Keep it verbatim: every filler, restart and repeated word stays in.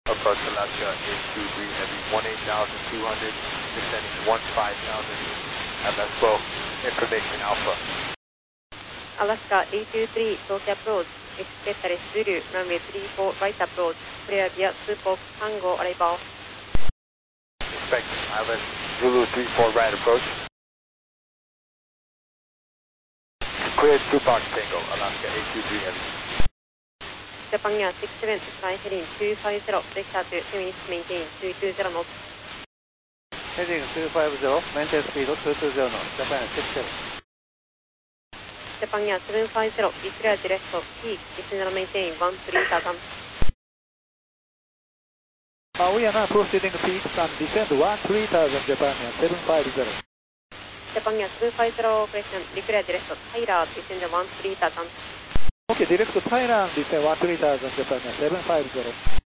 Approach Alaska eight two three Heavy one eight thousand two hundred, descending one five thousand, M S flow, information Alpha. Alaska eight two three, Tokyo approach, expect a Zulu, runway three four right approach, clear via two box Tango arrival. Expect Island Zulu three four right approach. Cleared two box Tango, Alaska eight two three Heavy. Japan Air six seven, fly heading two five zero, vector to two minutes, maintain two two zero knots. Heading two five zero, maintain speed two two zero knots, Japan Air six seven. Japan Air seven five zero, be clear direct peak, descend and maintain one three thousand. Uh, we are now proceeding peaks and descend one three thousand, Japan Air seven five zero. Japan Air seven five zero, correction, be clear direct Tyler, descend one three thousand. Okay, direct to Thailand, descend one three thousand, Japan Air seven five zero.